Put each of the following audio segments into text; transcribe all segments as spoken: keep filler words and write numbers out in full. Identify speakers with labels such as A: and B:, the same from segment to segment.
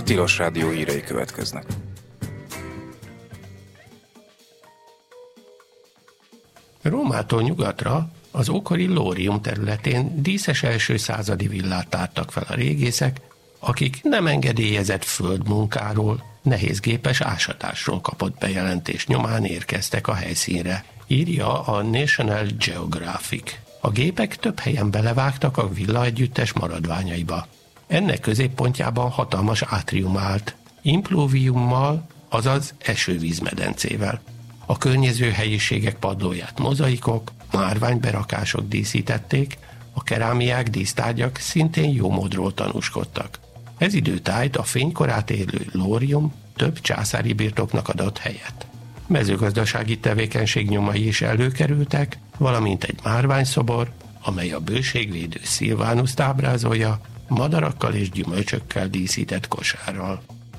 A: Tilos Rádió hírei következnek.
B: Rómától nyugatra az ókori Lórium területén díszes első századi villát tártak fel a régészek, akik nem engedélyezett földmunkáról, nehézgépes ásatásról kapott bejelentés nyomán érkeztek a helyszínre, írja a National Geographic. A gépek több helyen belevágtak a villa együttes maradványaiba. Ennek középpontjában hatalmas átrium állt, impluviummal, azaz esővízmedencével. A környező helyiségek padlóját mozaikok, márványberakások díszítették, a kerámiák, dísztárgyak szintén jó módról tanúskodtak. Ez időtájt a fénykorát élő Lórium több császári birtoknak adott helyet. Mezőgazdasági tevékenység nyomai is előkerültek, valamint egy márványszobor, amely a bőségvédő Szilvánuszt ábrázolja, madarakkal és gyümölcsökkel díszített kosárral.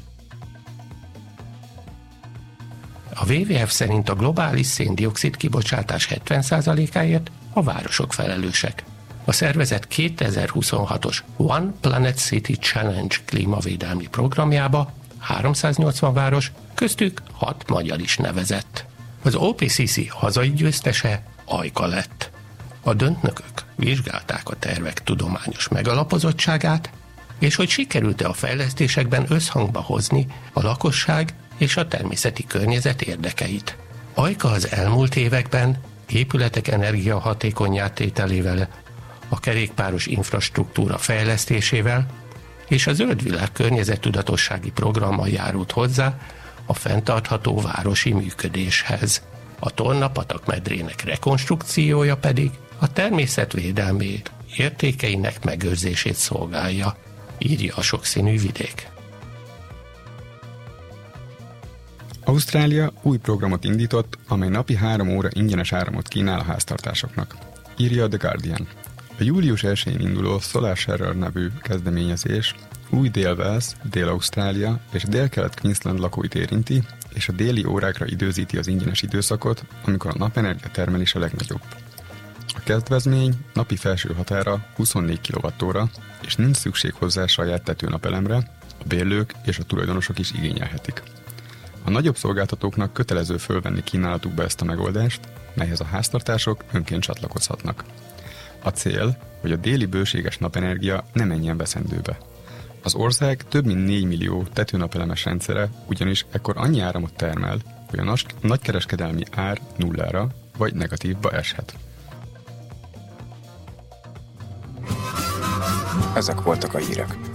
B: A dupla vé vé ef szerint a globális széndioxid kibocsátás hetven százalékáért a városok felelősek. A szervezet kétezer-huszonhatos One Planet City Challenge klímavédelmi programjába háromszáznyolcvan város, köztük hat magyar is nevezett. Az o pé cé cé hazai győztese Ajka lett. A döntnökök vizsgálták a tervek tudományos megalapozottságát, és hogy sikerült-e a fejlesztésekben összhangba hozni a lakosság és a természeti környezet érdekeit. Ajka az elmúlt években épületek energiahatékonnyá tételével, a kerékpáros infrastruktúra fejlesztésével és a Zöld Világ környezettudatossági programmal járult hozzá a fenntartható városi működéshez. A Torna-patak medrének rekonstrukciója pedig a természetvédelmi értékeinek megőrzését szolgálja, írja a sokszínű vidék.
C: Ausztrália új programot indított, amely napi három óra ingyenes áramot kínál a háztartásoknak, írja a The Guardian. A július elsején induló Solar Sharer nevű kezdeményezés új Dél-Wales, Dél-Ausztrália és Dél-Kelet-Queensland lakóit érinti, és a déli órákra időzíti az ingyenes időszakot, amikor a napenergia termelés a legnagyobb. A kedvezmény napi felső határa huszonnégy kilovattóra, és nincs szükség hozzá saját tetőnapelemre, a bérlők és a tulajdonosok is igényelhetik. A nagyobb szolgáltatóknak kötelező fölvenni kínálatukba ezt a megoldást, melyhez a háztartások önként csatlakozhatnak. A cél, hogy a déli bőséges napenergia ne menjen veszendőbe. Az ország több mint négy millió tetőnapelemes rendszere ugyanis ekkor annyi áramot termel, hogy a nagykereskedelmi ár nullára vagy negatívba eshet.
A: Ezek voltak a hírek.